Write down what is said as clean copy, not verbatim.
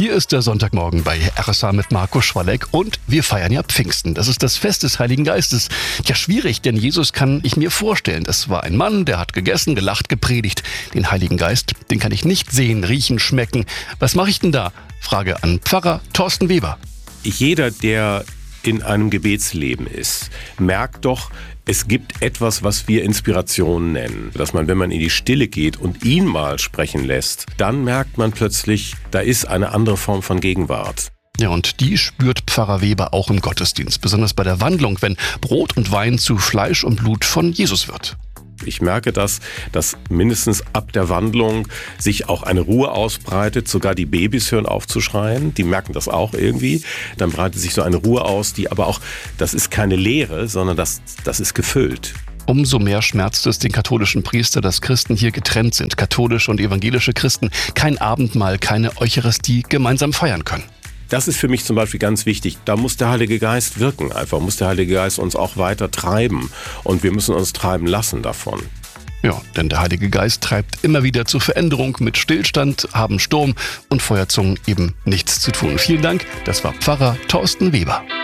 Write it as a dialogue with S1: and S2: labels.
S1: Hier ist der Sonntagmorgen bei RSA mit Marco Schwalek und wir feiern ja Pfingsten. Das ist das Fest des Heiligen Geistes. Ja, schwierig, denn Jesus kann ich mir vorstellen. Das war ein Mann, der hat gegessen, gelacht, gepredigt. Den Heiligen Geist, den kann ich nicht sehen, riechen, schmecken. Was mache ich denn da? Frage an Pfarrer Thorsten Weber.
S2: Jeder, der in einem Gebetsleben ist, merkt doch, es gibt etwas, was wir Inspiration nennen. Dass man, wenn man in die Stille geht und ihn mal sprechen lässt, dann merkt man plötzlich, da ist eine andere Form von Gegenwart.
S1: Ja, und die spürt Pfarrer Weber auch im Gottesdienst, besonders bei der Wandlung, wenn Brot und Wein zu Fleisch und Blut von Jesus wird.
S2: Ich merke, dass mindestens ab der Wandlung sich auch eine Ruhe ausbreitet. Sogar die Babys hören auf zu schreien. Die merken das auch irgendwie. Dann breitet sich so eine Ruhe aus, die aber auch, das ist keine Leere, sondern das ist gefüllt.
S1: Umso mehr schmerzt es den katholischen Priester, dass Christen hier getrennt sind. Katholische und evangelische Christen kein Abendmahl, keine Eucharistie gemeinsam feiern können.
S2: Das ist für mich zum Beispiel ganz wichtig. Da muss der Heilige Geist wirken einfach, muss der Heilige Geist uns auch weiter treiben. Und wir müssen uns treiben lassen davon.
S1: Ja, denn der Heilige Geist treibt immer wieder zur Veränderung. Mit Stillstand haben Sturm und Feuerzungen eben nichts zu tun. Vielen Dank, das war Pfarrer Thorsten Weber.